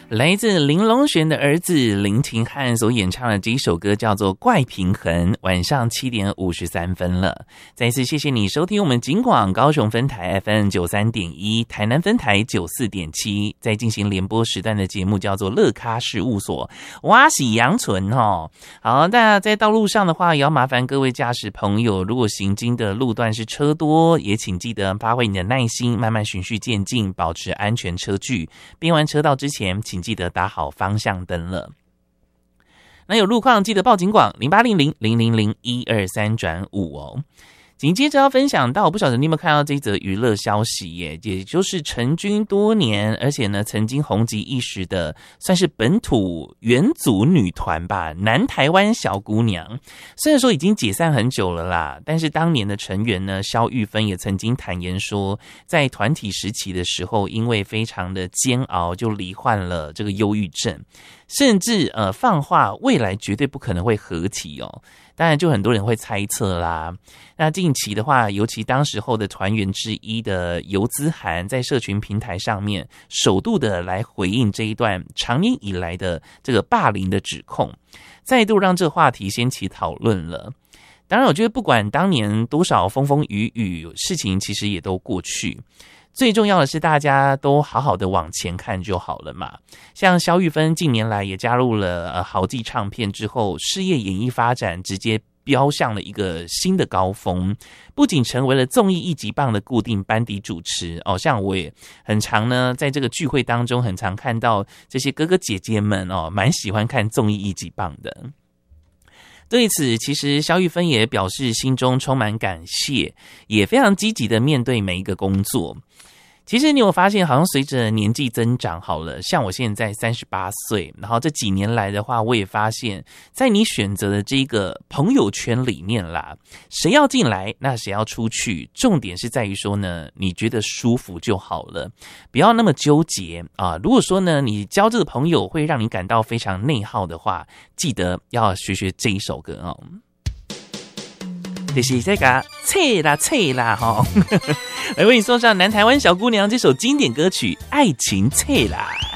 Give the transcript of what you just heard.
来自林隆璇的儿子林廷汉所演唱的这一首歌叫做《怪平衡》，晚上7点53分了。再次谢谢你收听我们警广高雄分台 FM 93.1，台南分台94.7，在进行联播时段的节目叫做乐咖事务所，挖喜阳存齁。好，那在道路上的话，也要麻烦各位驾驶朋友，如果行经的路段是车多，也请记得发挥你的耐心，慢慢循序渐进，保持安全车距。变完车道之前，请记得打好方向灯了。那有路况记得报警广0800000123-5哦。紧接着要分享到，我不晓得你有没有看到这则娱乐消息耶，也就是成军多年，而且呢曾经红极一时的，算是本土元祖女团吧，南台湾小姑娘。虽然说已经解散很久了啦，但是当年的成员呢，萧玉芬也曾经坦言说，在团体时期的时候，因为非常的煎熬，就罹患了这个忧郁症，甚至放话未来绝对不可能会合体哦。当然就很多人会猜测啦。那近期的话，尤其当时候的团员之一的游资涵在社群平台上面首度的来回应这一段长年以来的这个霸凌的指控，再度让这话题掀起讨论了。当然我觉得不管当年多少风风雨雨，事情其实也都过去，最重要的是大家都好好的往前看就好了嘛。像萧玉芬近年来也加入了豪记唱片之后，事业演艺发展直接飙向了一个新的高峰，不仅成为了综艺一级棒的固定班底主持哦，像我也很常呢在这个聚会当中很常看到这些哥哥姐姐们哦，蛮喜欢看综艺一级棒的。对此，其实萧玉芬也表示心中充满感谢，也非常积极的面对每一个工作。其实你有发现，好像随着年纪增长好了，像我现在38岁，然后这几年来的话，我也发现在你选择的这个朋友圈里面啦，谁要进来，那谁要出去，重点是在于说呢，你觉得舒服就好了，不要那么纠结啊。如果说呢，你交这个朋友会让你感到非常内耗的话，记得要学这一首歌哦。就是这个切啦切啦哈，来为你送上南台湾小姑娘这首经典歌曲《爱情切啦》。